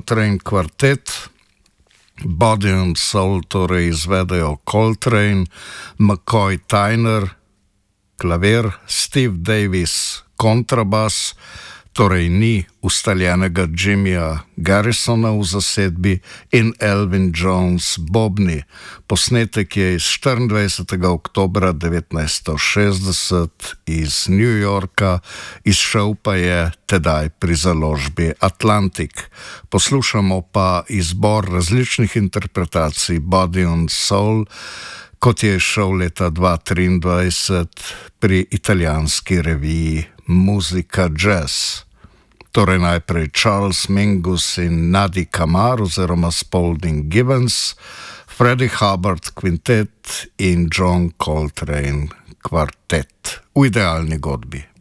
Coltrane kvartet, Body and Soul torej izvedejo Coltrane, McCoy Tyner, klavir, Steve Davis, kontrabas, torej ni ustaljenega Jimmyja Garrisona v zasedbi, in Elvin Jones, bobni. Posnetek je iz 24. oktobra 1960 iz New Yorka, izšel pa je tedaj pri založbi Atlantic. Poslušamo pa izbor različnih interpretacij Body and Soul, kot je šel leta 2023 pri italijanski reviji Musica Jazz. Torej najprej Charles Mingus in Nadi Kamar oziroma Spalding Gibbons, Freddie Hubbard Quintet in John Coltrane kvartet v idealni godbi.